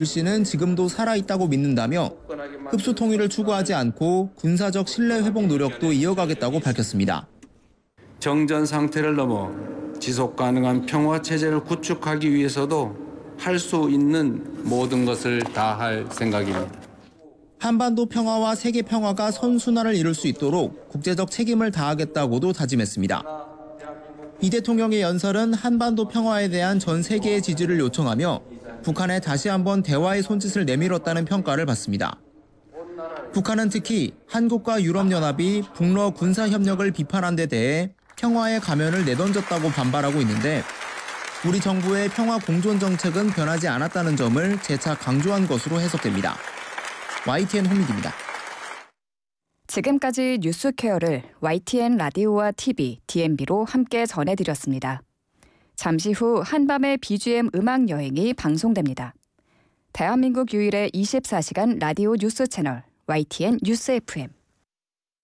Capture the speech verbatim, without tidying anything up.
씨는 지금도 살아있다고 믿는다며 흡수 통일을 추구하지 않고 군사적 신뢰 회복 노력도 이어가겠다고 밝혔습니다. 정전 상태를 넘어 지속 가능한 평화 체제를 구축하기 위해서도 할 수 있는 모든 것을 다할 생각입니다. 한반도 평화와 세계 평화가 선순환을 이룰 수 있도록 국제적 책임을 다하겠다고도 다짐했습니다. 이 대통령의 연설은 한반도 평화에 대한 전 세계의 지지를 요청하며 북한에 다시 한번 대화의 손짓을 내밀었다는 평가를 받습니다. 북한은 특히 한국과 유럽연합이 북러 군사협력을 비판한 데 대해 평화의 가면을 내던졌다고 반발하고 있는데 우리 정부의 평화 공존 정책은 변하지 않았다는 점을 재차 강조한 것으로 해석됩니다. 와이티엔 홍익입니다. 지금까지 뉴스케어를 와이티엔 라디오와 티비, 디엠비로 함께 전해드렸습니다. 잠시 후 한밤의 비지엠 음악 여행이 방송됩니다. 대한민국 유일의 이십사 시간 라디오 뉴스 채널 와이티엔 뉴스 에프엠.